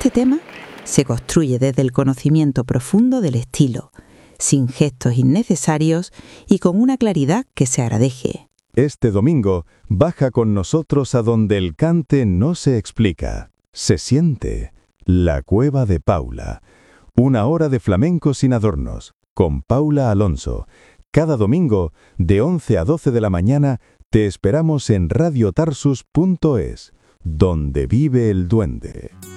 Este tema se construye desde el conocimiento profundo del estilo, sin gestos innecesarios y con una claridad que se agradece. Este domingo, baja con nosotros a donde el cante no se explica, se siente. La Cueva de Paula. Una hora de flamenco sin adornos, con Paula Alonso. Cada domingo, de 11 a 12 de la mañana, te esperamos en radiotarsus.es, donde vive el duende.